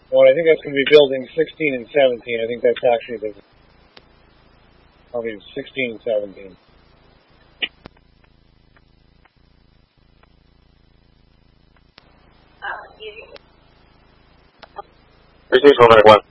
Well, I think that's going to be building 16 and 17. I think that's actually probably 16 and 17. Received 191.